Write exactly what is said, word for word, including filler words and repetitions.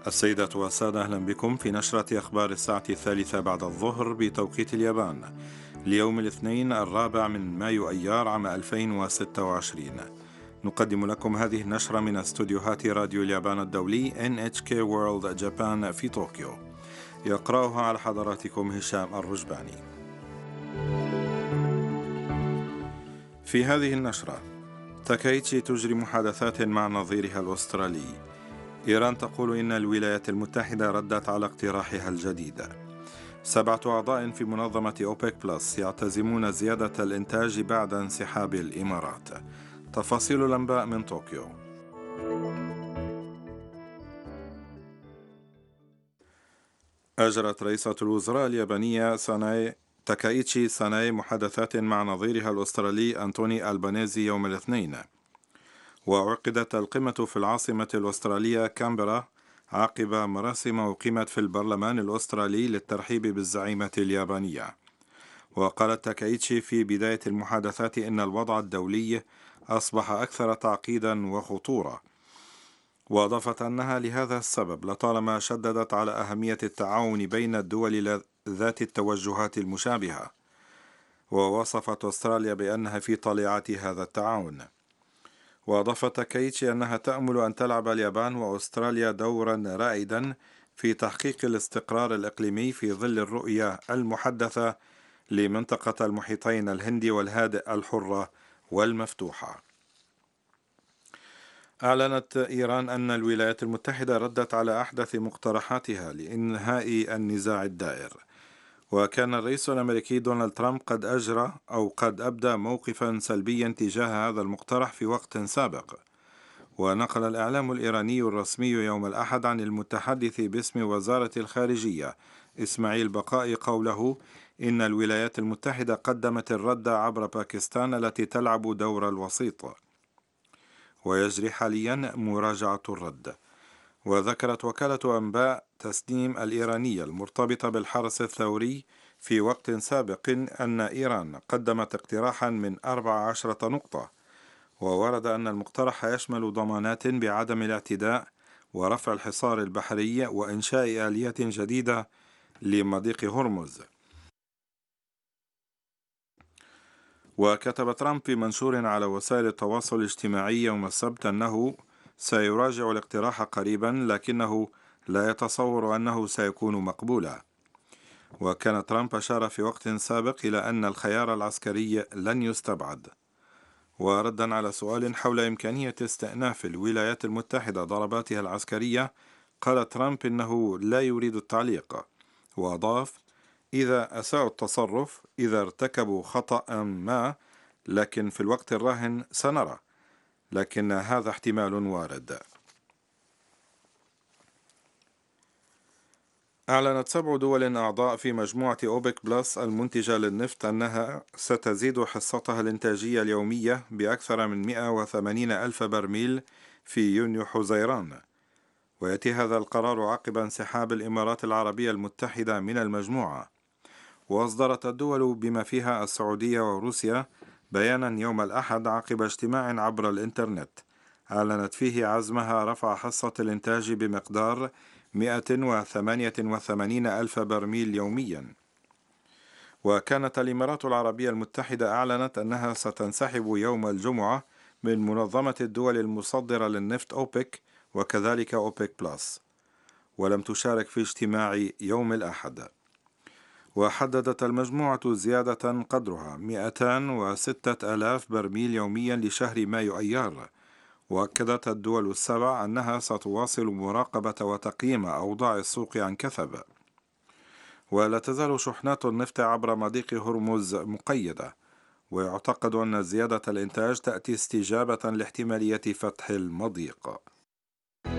السيدات والسادة، أهلا بكم في نشرة أخبار الساعة الثالثة بعد الظهر بتوقيت اليابان ليوم الاثنين الرابع من مايو أيار عام ألفين وستة وعشرين. نقدم لكم هذه النشرة من استوديوهات راديو اليابان الدولي إن إتش كي World Japan في طوكيو. يقرأها على حضراتكم هشام الرجباني. في هذه النشرة: تاكايتشي تجري محادثات مع نظيرها الأسترالي. إيران تقول إن الولايات المتحدة ردت على اقتراحها الجديد. سبعة أعضاء في منظمة أوبك بلس يعتزمون زيادة الإنتاج بعد انسحاب الإمارات. تفاصيل الأنباء من طوكيو. أجرت رئيسة الوزراء اليابانية ساناي تاكايتشي ساناي محادثات مع نظيرها الأسترالي أنتوني ألبانيزي يوم الاثنين. وعقدت القمة في العاصمة الأسترالية كامبرا عقب مراسم أقيمت في البرلمان الأسترالي للترحيب بالزعيمة اليابانية. وقالت تاكايتشي في بداية المحادثات إن الوضع الدولي أصبح أكثر تعقيدا وخطورة، وأضافت أنها لهذا السبب لطالما شددت على أهمية التعاون بين الدول ذات التوجهات المشابهة. ووصفت أستراليا بأنها في طليعة هذا التعاون. وأضافت تاكايتشي أنها تأمل أن تلعب اليابان وأستراليا دورا رائدا في تحقيق الاستقرار الإقليمي في ظل الرؤية المحدثة لمنطقة المحيطين الهندي والهادئ الحرة والمفتوحة. أعلنت إيران أن الولايات المتحدة ردت على أحدث مقترحاتها لإنهاء النزاع الدائر. وكان الرئيس الأمريكي دونالد ترامب قد أجرى أو قد أبدى موقفا سلبيا تجاه هذا المقترح في وقت سابق. ونقل الإعلام الإيراني الرسمي يوم الأحد عن المتحدث باسم وزارة الخارجية إسماعيل بقائي قوله إن الولايات المتحدة قدمت الرد عبر باكستان التي تلعب دور الوسيط، ويجري حاليا مراجعة الرد. وذكرت وكالة أنباء تسنيم الإيرانية المرتبطة بالحرس الثوري في وقت سابق أن إيران قدمت اقتراحا من أربع عشرة نقطة. وورد أن المقترح يشمل ضمانات بعدم الاعتداء ورفع الحصار البحري وإنشاء آلية جديدة لمضيق هرمز. وكتب ترامب في منشور على وسائل التواصل الاجتماعي يوم السبت أنه سيراجع الاقتراح قريبا، لكنه لا يتصور أنه سيكون مقبولا. وكان ترامب أشار في وقت سابق إلى أن الخيار العسكري لن يستبعد. وردا على سؤال حول إمكانية استئناف الولايات المتحدة ضرباتها العسكرية، قال ترامب إنه لا يريد التعليق. وأضاف: إذا أساءوا التصرف، إذا ارتكبوا خطأ ما، لكن في الوقت الراهن سنرى، لكن هذا احتمال وارد. أعلنت سبع دول أعضاء في مجموعة أوبك بلس المنتجة للنفط أنها ستزيد حصتها الإنتاجية اليومية بأكثر من مئة وثمانين ألف برميل في يونيو حزيران. ويأتي هذا القرار عقب انسحاب الإمارات العربية المتحدة من المجموعة. وأصدرت الدول بما فيها السعودية وروسيا بيانا يوم الأحد عقب اجتماع عبر الإنترنت أعلنت فيه عزمها رفع حصة الإنتاج بمقدار مئة وثمانية وثمانين ألف برميل يوميا. وكانت الإمارات العربية المتحدة أعلنت أنها ستنسحب يوم الجمعة من منظمة الدول المصدرة للنفط أوبك وكذلك أوبك بلس، ولم تشارك في اجتماع يوم الأحد. وحددت المجموعة زيادة قدرها مئتين وستة آلاف برميل يوميا لشهر مايو أيار. وأكدت الدول السبع أنها ستواصل مراقبة وتقييم أوضاع السوق عن كثب. ولا تزال شحنات النفط عبر مضيق هرمز مقيدة، ويعتقد أن زيادة الإنتاج تأتي استجابة لاحتمالية فتح المضيق.